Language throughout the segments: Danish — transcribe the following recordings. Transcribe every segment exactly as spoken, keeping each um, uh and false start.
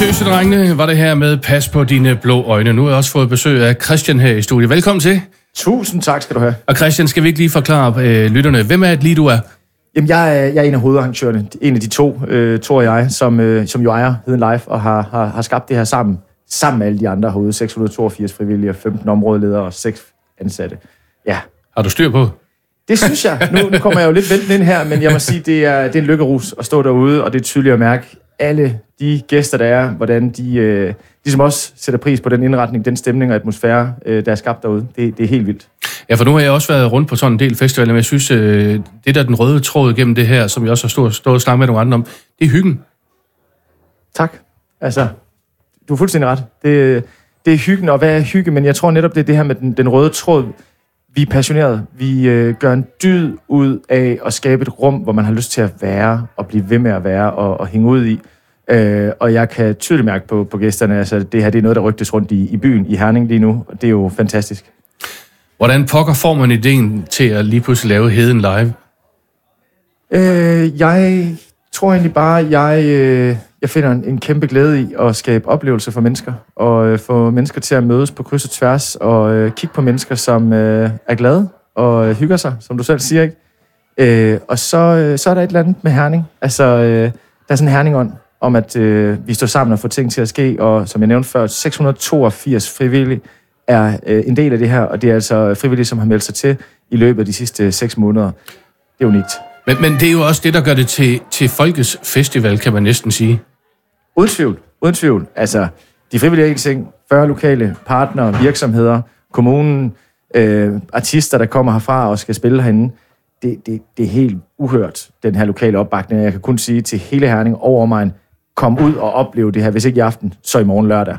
Tøsedrengene var det her med Pas på dine blå øjne. Nu har jeg også fået besøg af Christian her i studiet. Velkommen til. Tusind tak skal du have. Og Christian, skal vi ikke lige forklare øh, lytterne, hvem er det lige, du er? Jamen, jeg er, jeg er en af hovedarrangørerne. En af de to, øh, Thor og jeg, som, øh, som jo ejer Heden Live og har, har, har skabt det her sammen. Sammen med alle de andre herude. seks hundrede og toogfirs frivillige, femten områdeledere og seks ansatte. Ja. Har du styr på? Det synes jeg. Nu, nu kommer jeg jo lidt vælten ind her, men jeg må sige, det er, det er en lykkerus at stå derude, og det er tydeligt at mærke alle de gæster, der er, hvordan de, øh, de som også sætter pris på den indretning, den stemning og atmosfære, øh, der er skabt derude. Det, det er helt vildt. Ja, for nu har jeg også været rundt på sådan en del festivaler, men jeg synes, øh, det der den røde tråd gennem det her, som jeg også har stået, stået og snakket med nogle andre om, det er hyggen. Tak. Altså, du er fuldstændig ret. Det, det er hyggen, og hvad er hygge? Men jeg tror netop, det er det her med den, den røde tråd. Vi er passionerede. Vi øh, gør en dyd ud af at skabe et rum, hvor man har lyst til at være, og blive ved med at være, og, og hænge ud i. Øh, og jeg kan tydeligt mærke på, på gæsterne, altså det her det er noget, der rygtes rundt i, i byen, i Herning lige nu, og det er jo fantastisk. Hvordan pokker får man ideen til at lige pludselig lave Heden Live? Øh, jeg tror egentlig bare, jeg, øh, jeg finder en, en kæmpe glæde i at skabe oplevelser for mennesker, og øh, få mennesker til at mødes på kryds og tværs, og øh, kigge på mennesker, som øh, er glade og øh, hygger sig, som du selv siger, ikke? Øh, og så, øh, så er der et eller andet med Herning. Altså, øh, der er sådan en Herning-ånd om, at øh, vi står sammen og får ting til at ske, og som jeg nævnte før, seks hundrede og toogfirs frivillige er øh, en del af det her, og det er altså frivillige, som har meldt sig til i løbet af de sidste seks måneder. Det er unikt. Men, men det er jo også det, der gør det til, til Folkets Festival, kan man næsten sige. Uden tvivl. Uden tvivl. Altså, de frivillige er en ting. fyrre lokale partnere, virksomheder, kommunen, øh, artister, der kommer herfra og skal spille herinde. Det, det, det er helt uhørt, den her lokale opbakning. Jeg kan kun sige til hele Herning over mig, kom ud og opleve det her. Hvis ikke i aften, så i morgen lørdag.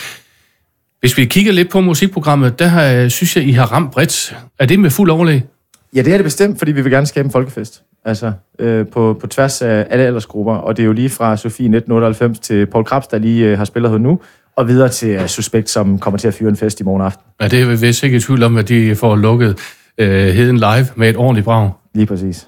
Hvis vi kigger lidt på musikprogrammet, der har, synes jeg, I har ramt bredt. Er det med fuld overlæg? Ja, det er det bestemt, fordi vi vil gerne skabe en folkefest. Altså øh, på, på tværs af alle aldersgrupper. Og det er jo lige fra Sofie nitten otteoghalvfems til Paul Krabs, der lige øh, har spillet her nu, og videre til uh, Suspekt, som kommer til at fyre en fest i morgen aften. Ja, det er vi vist ikke i tvivl om, at de får lukket øh, Heden Live med et ordentligt brag. Lige præcis.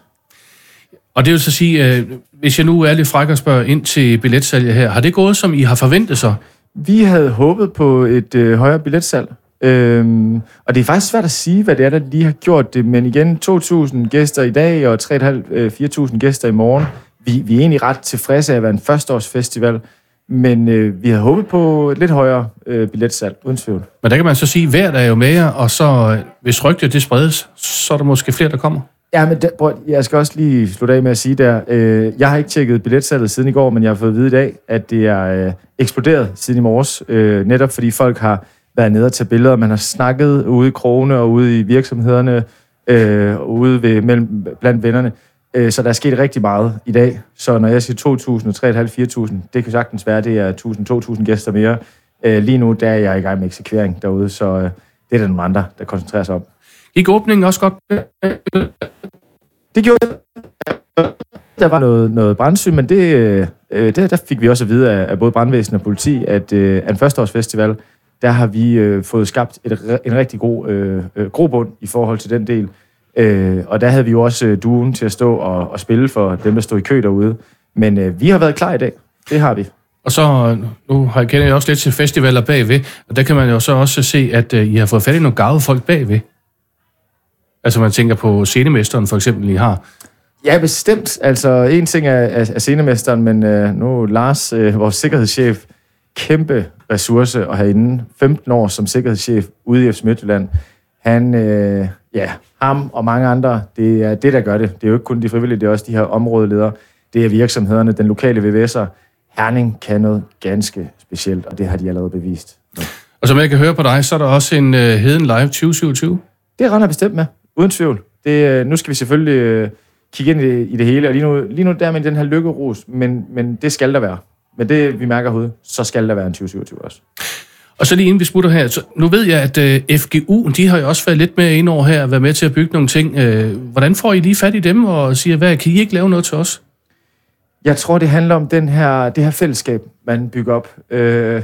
Og det vil så sige, øh, hvis jeg nu er lidt fræk og spørger ind til billetsalget her, har det gået, som I har forventet sig? Vi havde håbet på et øh, højere billetsalg. Øhm, og det er faktisk svært at sige, hvad det er, der lige har gjort det, men igen, to tusind gæster i dag og tre tusind fem hundrede til fire tusind gæster i morgen. Vi, vi er egentlig ret tilfredse af at være en førsteårsfestival, men øh, vi havde håbet på et lidt højere øh, billetsalg, uden tvivl. Men der kan man så sige, at hvert er jo mere, og så hvis rygtet det spredes, så er der måske flere, der kommer. Ja, men der, bror, jeg skal også lige slutte af med at sige der, øh, jeg har ikke tjekket billetsalget siden i går, men jeg har fået at vide i dag, at det er øh, eksploderet siden i morges, øh, netop fordi folk har været nede og tage billeder. Man har snakket ude i krogene og ude i virksomhederne, øh, og ude ved, mellem, blandt vennerne. Øh, så der er sket rigtig meget i dag. Så når jeg siger to tusind, tre tusind fem hundrede, fire tusind, det kan sagtens være, det er tusind, to tusind gæster mere. Øh, lige nu der er jeg i gang med eksekvering derude, så øh, det er der nogle andre, der koncentrerer sig om. Gik åbningen også godt? Det gjorde det. Der var noget, noget brandsyn, men det, øh, der, der fik vi også at vide af, af både brandvæsen og politi, at øh, en førsteårsfestival, der har vi øh, fået skabt et, en rigtig god øh, øh, grobund i forhold til den del. Øh, og der havde vi jo også øh, duen til at stå og, og spille for dem, der stod i kø derude. Men øh, vi har været klar i dag. Det har vi. Og så, nu har jeg kendt også lidt til festivaler bagved, og der kan man jo så også se, at øh, I har fået fat i nogle gavede folk bagved. Altså man tænker på scenemesteren for eksempel, I har. Ja, bestemt. Altså en ting er, er, er scenemesteren, men øh, nu Lars, øh, vores sikkerhedschef, kæmpe ressource at have inde. femten år som sikkerhedschef ude i F C Midtjylland. Han, øh, ja, ham og mange andre, det er det, der gør det. Det er jo ikke kun de frivillige, det er også de her områdeledere. Det er virksomhederne, den lokale V V S'er. Herning kan noget ganske specielt, og det har de allerede bevist. Ja. Og som jeg kan høre på dig, så er der også en uh, Heden Live tyve syvogtyve. Det regner bestemt med, uden tvivl. Det, uh, nu skal vi selvfølgelig uh, kigge ind i det, i det hele, og lige nu, lige nu der med den her lykkerus, men, men det skal der være. Men det, vi mærker herude, så skal der være en tyve syvogtyve også. Og så lige inden vi smutter her, så nu ved jeg, at uh, F G U, de har jo også været lidt med ind over her, og været med til at bygge nogle ting. Uh, hvordan får I lige fat i dem og siger, hvad, kan I ikke lave noget til os? Jeg tror, det handler om den her, det her fællesskab, man bygger op. Uh,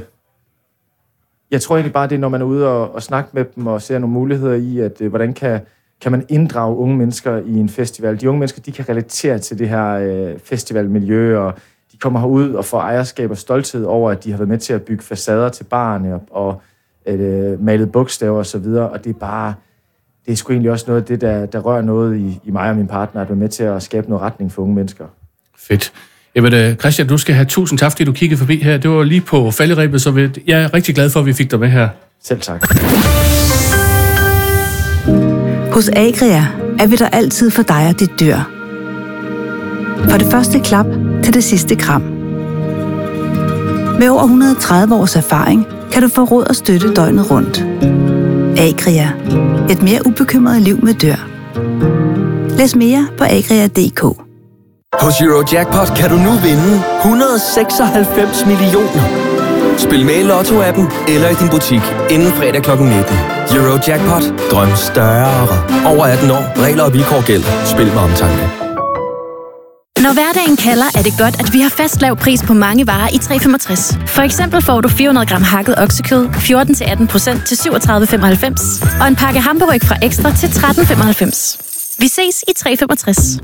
jeg tror egentlig bare, det er, når man er ude og, og snakke med dem og ser nogle muligheder i, at uh, hvordan kan, kan man inddrage unge mennesker i en festival. De unge mennesker, de kan relatere til det her uh, festivalmiljø, og de de kommer herud og får ejerskab og stolthed over, at de har været med til at bygge facader til barne og, og øh, malet bogstaver og så videre, og det er bare, det er sgu egentlig også noget af det, der, der rører noget i, i mig og min partner, at være med til at skabe noget retning for unge mennesker. Fedt. Jamen, Christian, du skal have tusind tak, fordi du kiggede forbi her. Det var lige på falderebet, så jeg er rigtig glad for, at vi fik dig med her. Selv tak. Hos Agria er vi der altid for dig og dit dyr. Fra det første klap til det sidste kram. Med over et hundrede og tredive års erfaring kan du få råd og støtte døgnet rundt. Agria. Et mere ubekymret liv med dyr. Læs mere på agria punktum d k. Hos Eurojackpot kan du nu vinde et hundrede og seksoghalvfems millioner. Spil med i Lotto-appen eller i din butik inden fredag klokken nitten. Eurojackpot. Drøm større. Over atten år. Regler og vilkår gælder. Spil med omtanke. Når hverdagen kalder, er det godt, at vi har fast lav pris på mange varer i tre komma femogtres. For eksempel får du fire hundrede gram hakket oksekød, fjorten til atten procent til syvogtredive komma femoghalvfems og en pakke hamburg fra Ekstra til tretten komma femoghalvfems. Vi ses i tre komma femogtres.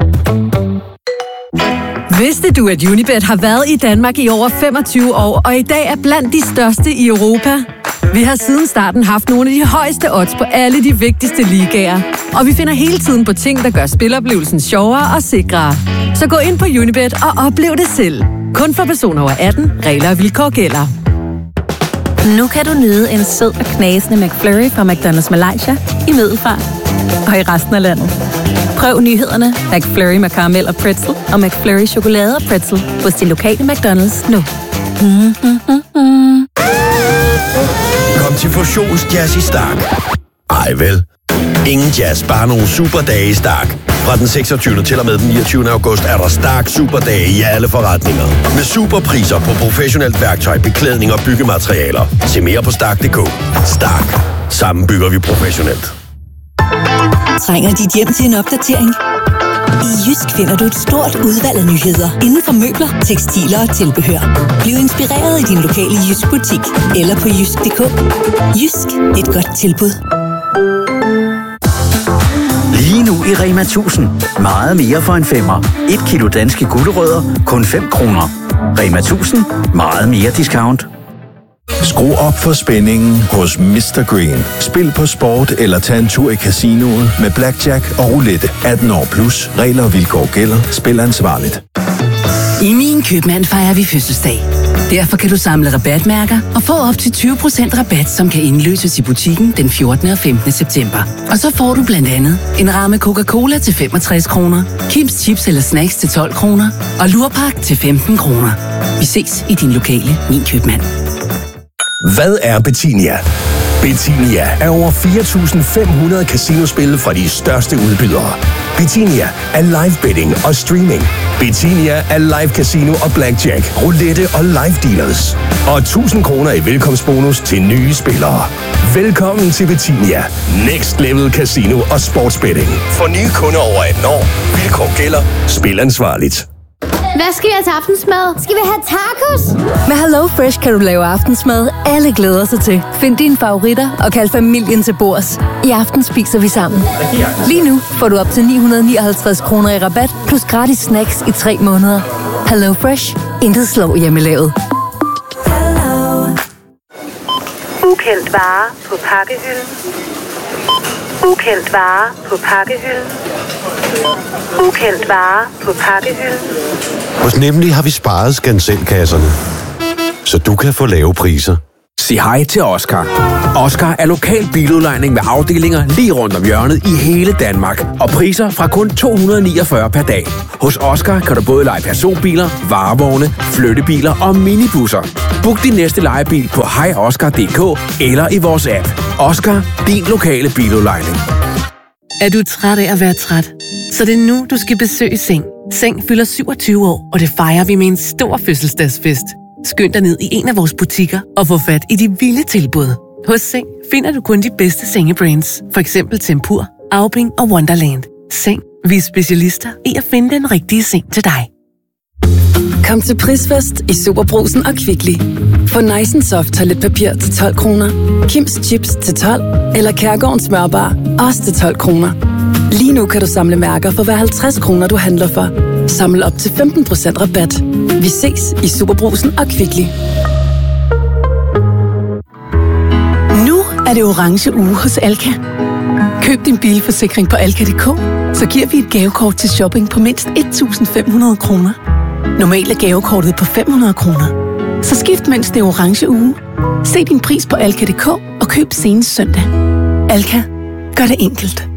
Vidste du, at Unibet har været i Danmark i over femogtyve år, og i dag er blandt de største i Europa? Vi har siden starten haft nogle af de højeste odds på alle de vigtigste ligaer. Og vi finder hele tiden på ting, der gør spiloplevelsen sjovere og sikrere. Så gå ind på Unibet og oplev det selv. Kun for personer over atten. Regler og vilkår gælder. Nu kan du nyde en sød og knasende McFlurry fra McDonald's Malaysia i Middelfart og i resten af landet. Prøv nyhederne McFlurry med karamel og pretzel og McFlurry chokolade og pretzel hos din lokale McDonald's nu. Mm, mm, mm, mm. Kom til Fusions Jazz i Stark. Ej vel. Ingen jazz, bare nogle superdage i Stark. Fra den seksogtyvende til og med den niogtyvende august er der Stark Superdage i alle forretninger. Med superpriser på professionelt værktøj, beklædning og byggematerialer. Se mere på stark punktum d k. Stark. Sammen bygger vi professionelt. Trænger dit hjem til en opdatering? I Jysk finder du et stort udvalg af nyheder inden for møbler, tekstiler og tilbehør. Bliv inspireret i din lokale Jysk butik eller på jysk punktum d k. Jysk. Et godt tilbud. Lige nu i Rema tusind. Meget mere for en femmer. Et kilo danske gulerødder. Kun fem kroner. Rema tusind. Meget mere discount. Skru op for spændingen hos mister Green. Spil på sport eller tag en tur i casinoet med blackjack og roulette. atten år plus. Regler og vilkår gælder. Spil ansvarligt. I Min Købmand fejrer vi fødselsdag. Derfor kan du samle rabatmærker og få op til tyve procent rabat, som kan indløses i butikken den fjortende og femtende september. Og så får du blandt andet en ramme Coca-Cola til femogtres kroner, Kims Chips eller Snacks til tolv kroner og Lurpak til femten kroner. Vi ses i din lokale Min Købmand. Hvad er Betinia? Betinia er over fire tusind fem hundrede casinospil fra de største udbydere. Betinia er live betting og streaming. Betinia er live casino og blackjack, roulette og live dealers. Og tusind kroner i velkomstbonus til nye spillere. Velkommen til Betinia. Next level casino og sportsbetting. For nye kunder over atten år. Vilkår gælder. Spil ansvarligt. Hvad skal jeg til aftensmad? Skal vi have tacos? Med HelloFresh kan du lave aftensmad, alle glæder sig til. Find dine favoritter og kald familien til bords. I aften spiser vi sammen. Lige nu får du op til ni hundrede nioghalvtreds kroner i rabat, plus gratis snacks i tre måneder. HelloFresh. Intet slår hjemmelavet. Ukendt vare på pakkehylden. Ukendt vare på pakkehylden. Ukendt vare på pakkehylden. Hos Nemlig har vi sparet skanselkasserne, så du kan få lave priser. Sig hej til Oscar. Oscar er lokal biludlejning med afdelinger lige rundt om hjørnet i hele Danmark. Og priser fra kun to hundrede niogfyrre per dag. Hos Oscar kan du både leje personbiler, varevogne, flyttebiler og minibusser. Book din næste lejebil på hej oscar punktum d k eller i vores app. Oscar, din lokale biludlejning. Er du træt af at være træt? Så det er nu, du skal besøge Seng. Seng fylder syvogtyve år, og det fejrer vi med en stor fødselsdagsfest. Skynd dig ned i en af vores butikker og få fat i de vilde tilbud. Hos Seng finder du kun de bedste sengebrands. For eksempel Tempur, Aubing og Wonderland. Seng. Vi er specialister i at finde den rigtige seng til dig. Kom til Prisfest i Superbrugsen og Kvickly. Få Nice and Soft toiletpapir til tolv kroner, Kims Chips til tolv eller Kærgårdens smørbar også til tolv kroner. Lige nu kan du samle mærker for hver halvtreds kroner, du handler for. Samle op til femten procent rabat. Vi ses i Superbrugsen og Kvickly. Nu er det orange uge hos Alka. Køb din bilforsikring på alka punktum d k, så giver vi et gavekort til shopping på mindst et tusind fem hundrede kroner. Normalt er gavekortet på fem hundrede kroner. Så skift mens det er orange uge. Se din pris på alka punktum d k og køb senest søndag. Alka. Gør det enkelt.